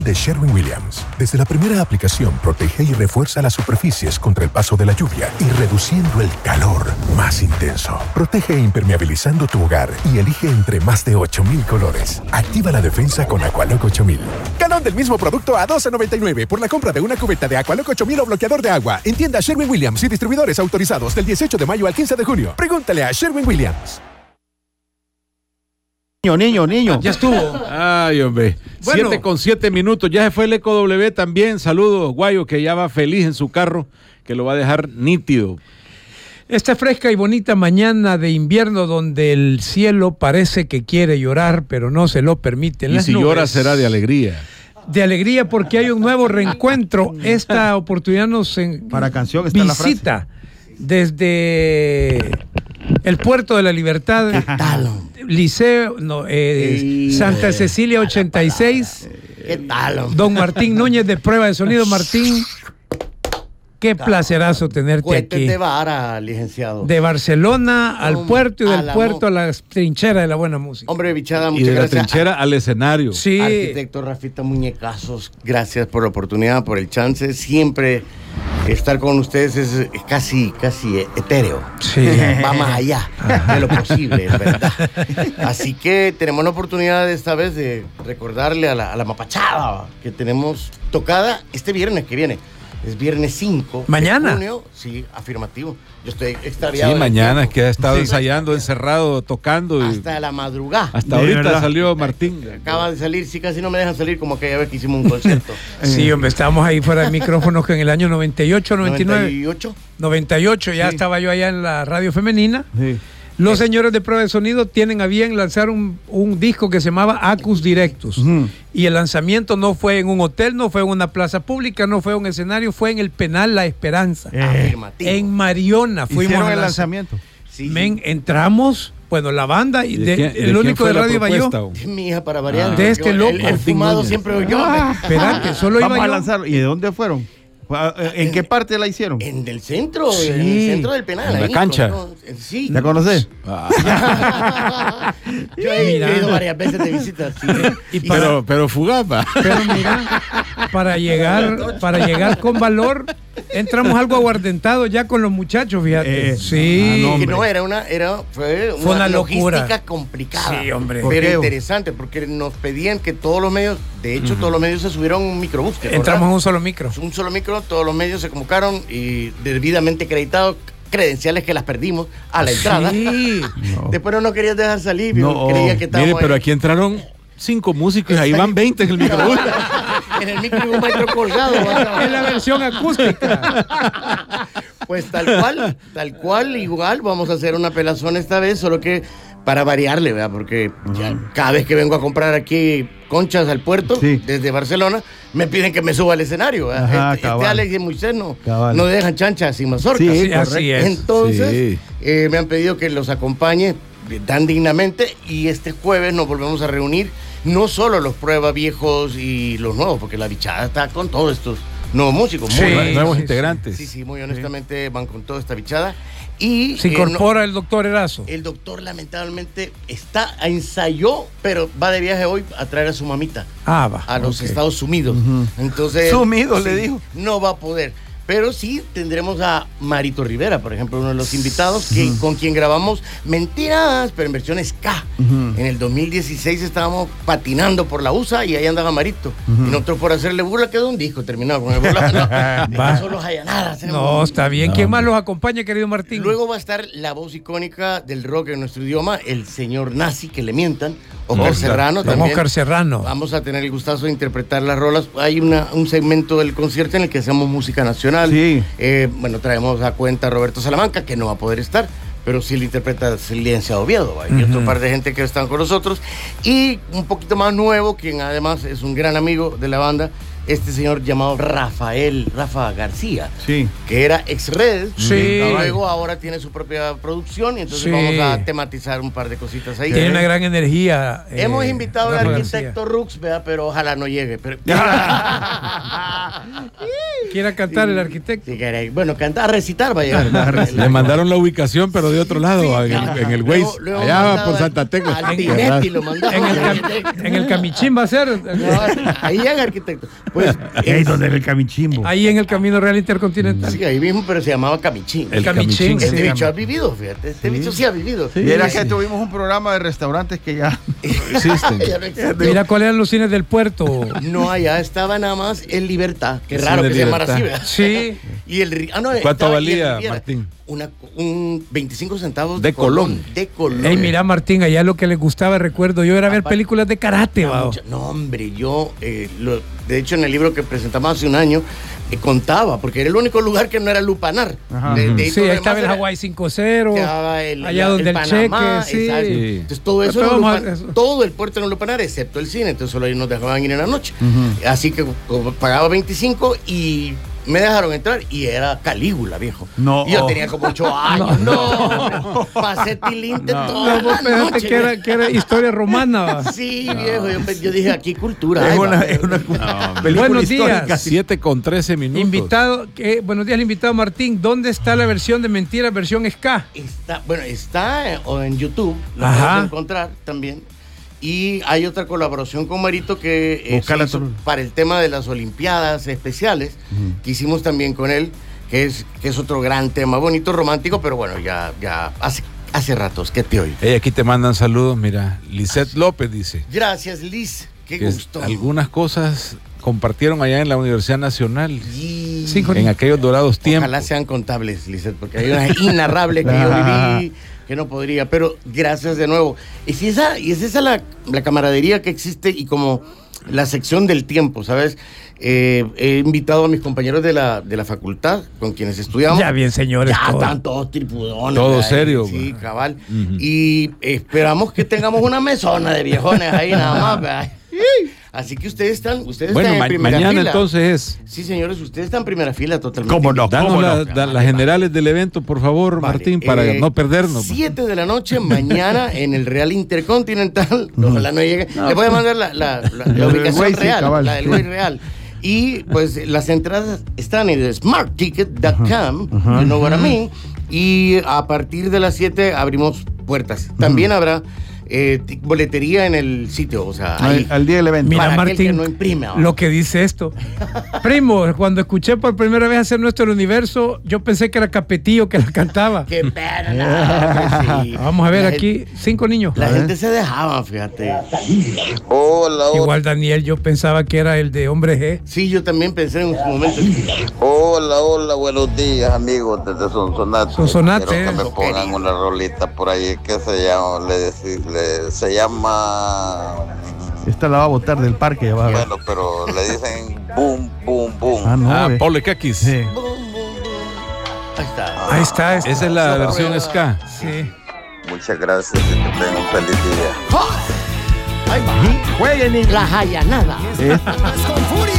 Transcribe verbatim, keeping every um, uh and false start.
De Sherwin-Williams. Desde la primera aplicación, protege y refuerza las superficies contra el paso de la lluvia y reduciendo el calor más intenso. Protege impermeabilizando tu hogar y elige entre más de ocho mil colores. Activa la defensa con Aqualock ocho mil. Galón del mismo producto a doce noventa y nueve por la compra de una cubeta de Aqualock ocho mil o bloqueador de agua. En tienda Sherwin-Williams y distribuidores autorizados del dieciocho de mayo al quince de junio. Pregúntale a Sherwin-Williams. Niño, niño, niño. Ya estuvo. Ay, hombre. Bueno. Siete con siete minutos. Ya se fue el Eco W también. Saludos, Guayo, que ya va feliz en su carro, que lo va a dejar nítido. Esta fresca y bonita mañana de invierno donde el cielo parece que quiere llorar, pero no se lo permiten Y las si nubes. llora será de alegría. De alegría porque hay un nuevo reencuentro. Esta oportunidad nos en- Para canción está la frase. visita desde el Puerto de la Libertad, Liceo, no, eh, Sí. Santa Cecilia ochenta y seis, ¿Qué tal? don Martín Núñez de Prueba de Sonido. Martín, qué placerazo tenerte Cohetes aquí. de vara, licenciado. De Barcelona al Hombre, puerto y a del la puerto mo- a la trinchera de la buena música. Hombre, bichada, Y muchas de la gracias. trinchera al escenario. Sí, Arquitecto Rafita Muñecazos, gracias por la oportunidad, por el chance. Siempre estar con ustedes es casi, casi etéreo. sí. Va más allá de lo posible, es verdad. Así que tenemos la oportunidad esta vez de recordarle a la, a la mapachada que tenemos tocada este viernes que viene. Es viernes cinco ¿Mañana? de junio. Sí, afirmativo. Yo estoy extraviado. Sí, del mañana es tiempo. que ha estado Sí. ensayando, encerrado, tocando. Y Hasta la madrugada. hasta De ahorita verdad. salió Martín. Acaba de salir, sí, casi no me dejan salir como aquella vez que hicimos un concierto. Sí, hombre, estábamos ahí fuera de micrófonos que en el año noventa y ocho, noventa y nueve, noventa y ocho. noventa y ocho ya Sí. estaba yo allá en la radio femenina. Sí. Los señores de Prueba de Sonido tienen a bien lanzar un, un disco que se llamaba Acus Directus. Ujú. Y el lanzamiento no fue en un hotel, no fue en una plaza pública, no fue en un escenario, fue en el penal La Esperanza. Eh, Afirmativo. En Mariona fuimos Hicieron a el lanzar. lanzamiento. Sí, sí. Men, entramos, bueno, la banda, y ¿De de- quién- de el quién único fue de la Radio iba yo. propuesta, o? Es mi hija para variar. Ah. porque De este el- loco. El, Martín fumado Núñez. siempre soy yo. Espérate, solo Vamos iba a yo. lanzar. ¿Y de dónde fueron? ¿En qué parte la hicieron? En el centro, Sí. en el centro del penal. En la ahí, cancha. con- con- sí. ¿La conoces? Yo he Mira. ido varias veces de visita. Sí. Y Y para- Pero, pero fugaz, va. Pero mira, para llegar, para llegar con valor, entramos algo aguardentado ya con los muchachos, fíjate. Eh, sí. ah, no, que hombre. no era una, era, fue una, Fue una locura. logística complicada. Sí, hombre. ¿Por Pero qué? interesante, porque nos pedían que todos los medios, de hecho, todos los medios se subieron a un microbús. ¿te Entramos acordás? en un solo micro. Un solo micro, todos los medios se convocaron y debidamente acreditados, credenciales que las perdimos a la entrada. Sí. No. Después no nos querían dejar salir, No. creía que estábamos Mire, pero ahí. aquí entraron cinco músicos y ahí van veinte en el microbús. En el micro un metro colgado. vas a ver. Es la versión acústica. Pues tal cual, tal cual, igual vamos a hacer una pelazón esta vez, solo que para variarle, ¿verdad? Porque ya cada vez que vengo a comprar aquí conchas al puerto, Sí. desde Barcelona, me piden que me suba al escenario, ¿verdad? Ajá, este, este cabal. Alex y Moisés no, Cabal. no dejan chanchas sin mazorcas. Sí, Sí, así es. Entonces, Sí. eh, me han pedido que los acompañe tan dignamente y este jueves nos volvemos a reunir, no solo los prueba viejos y los nuevos, porque la bichada está con todos estos nuevos músicos. Sí. Muy, Nue- Nuevos sí, integrantes. sí, sí, muy honestamente van con toda esta bichada. Y Se eh, incorpora el doctor Erazo. no, el doctor lamentablemente está, ensayó, pero va de viaje hoy a traer a su mamita Ah, va. a los ok. Estados Unidos. Entonces, Sumidos, le dijo. No va a poder. Pero sí tendremos a Marito Rivera, por ejemplo, uno de los invitados que, con quien grabamos Mentiras, pero en versiones Ska. En el dos mil dieciséis estábamos patinando por la U S A y ahí andaba Marito. Y nosotros por hacerle burla quedó un disco terminado con el burla. No, Va. no solo nada. No, está bien. ¿Quién más los acompaña, querido Martín? Luego va a estar la voz icónica del rock en nuestro idioma, el señor Nazi, que le mientan, Oscar Serrano Don también. Oscar Serrano. Vamos a tener el gustazo de interpretar las rolas. Hay una, un segmento del concierto en el que hacemos música nacional. Sí. Eh, bueno, traemos a cuenta a Roberto Salamanca, que no va a poder estar, pero sí le interpreta Silencia Oviedo. ¿va? Y otro par de gente que están con nosotros. Y un poquito más nuevo, quien además es un gran amigo de la banda, este señor llamado Rafael, Rafa García, Sí. que era ex Red, Sí. y luego ahora tiene su propia producción y entonces Sí. vamos a tematizar un par de cositas ahí. Tiene una gran energía. eh, Hemos invitado al Rafa arquitecto García. Rux, ¿verdad? Pero ojalá no llegue. Pero... Quiera cantar el arquitecto. Sí, que- bueno, cantar, recitar va a llegar. Le mandaron la ubicación, pero de otro lado, en, el, en el Waze. Luego- luego Allá va mandaba por Santa Tecla. Al Tinetti lo mandaba. En el, cam- en el Camichín va a ser. No, ahí llega arquitecto. Pues, Ahí donde ve el camichimbo. Ahí en el Camino Real Intercontinental. sí, ahí mismo, pero se llamaba Camichín. El Camichín, Camichín. Este sí. bicho ha vivido, fíjate. Este bicho sí ha vivido. Y era que tuvimos un programa de restaurantes que ya Existen. Ya no existe. Mira cuáles eran los cines del puerto. No, allá estaba nada más el Libertad. Qué El raro cine que se llamara así, Libertad. ¿verdad? Sí. Y el, ri- ah, no, ¿Cuánto estaba- y el valía, Riviera. Martín? Una, un veinticinco centavos De Colón. De Colón. Ey, mira, Martín, allá lo que les gustaba, recuerdo yo, era ver Aparte- películas de karate, No, va. mucha- no, hombre, yo, eh, lo- de hecho, en el libro que presentamos hace un año, eh, contaba, porque era el único lugar que no era lupanar. Ajá. De- de Sí, todo lo ahí estaba el demás era- Hawái cinco cero. Quedaba el- allá la- donde el, Panamá, cheque, sí. exacto. Sí. Entonces todo eso, Pero era vamos a- lupa- eso. todo el puerto era lupanar, excepto el cine, entonces solo ahí nos dejaban ir en la noche. Así que como pagaba veinticinco y me dejaron entrar y era Calígula, viejo. No. Y yo tenía como ocho años. No, hombre, pasé tilinte No. toda No, vos la pensaste noche. que era, que era historia romana, va. Sí, viejo, yo, pe- yo dije, aquí cultura. Es ay, una, va. es una No, película Buenos días. histórica. siete con trece minutos. Invitado, que, buenos días, el invitado Martín. ¿Dónde está la versión de Mentiras, versión ska? Está, bueno, está en, o en YouTube, lo Ajá. puedes encontrar también. Y hay otra colaboración con Marito que eh, Búscala se hizo tú. para el tema de las Olimpiadas especiales, que hicimos también con él, que es, que es otro gran tema, bonito, romántico, pero bueno, ya, ya hace, hace ratos que te oigo. Hey, aquí te mandan saludos, mira. Lisette López dice Gracias, Liz, qué que es- gusto. algunas cosas compartieron allá en la Universidad Nacional, Y- Cinco en aquellos dorados tiempos. Ojalá sean contables, Lizeth, porque hay una inarrable que yo viví que no podría, pero gracias de nuevo. Y si esa, y es esa la, la camaradería que existe y como la sección del tiempo, ¿sabes? Eh, he invitado a mis compañeros de la, de la facultad con quienes estudiamos. Ya bien, señores. Ya todo. están todos tripudones. Todo ¿verdad? serio, Sí, man. cabal. Ujú. Y esperamos que tengamos una mesona de viejones ahí nada más, ¿verdad? Así que ustedes están, ustedes Bueno, están ma- en primera mañana fila. entonces es. Sí, Oh, señores, ustedes están en primera fila totalmente. ¿Cómo no? Danos ¿Cómo la- no? da- las generales del evento, por favor, Vale, Martín, para eh, no perdernos. siete de la noche mañana en el Real Intercontinental. Ojalá no llegue. Le voy a mandar la, la, la- la El ubicación Waze, sí, real, cabal, la del sí. Waze real. Y pues las entradas están en smart ticket punto com, you know what I mean. Y a partir de las siete abrimos puertas. También habrá eh, t- boletería en el sitio, o sea, ahí. Al, al día del evento. Mira, para aquel Martín, que no imprime, ¿va? lo que dice esto. Primo, cuando escuché por primera vez hacer Nuestro Universo, yo pensé que era Capetillo que la cantaba. Qué pena. Sí. Vamos a ver La aquí, gente- cinco niños. La gente se dejaba, fíjate. Hola, hola, Igual Daniel, yo pensaba que era el de Hombre G. Sí, yo también pensé en un momento. hola, hola, buenos días amigos desde Sonsonate. Sonsonate, Quiero que me eso pongan quería. una rolita por ahí que se llama, le decí- le- se llama, Esta la va a botar del parque. Ya va a ver. bueno, pero le dicen boom, boom, boom. Ah, no. Ah, ve. Paul Ekakis. Sí. Bum, bum, bum. Ahí está. Ahí está. esta. Esa es la versión ska. Sí. Muchas gracias y que tengan un feliz día. Ahí va. Jueguen, niños. La Hayanada. Eh, Con furia.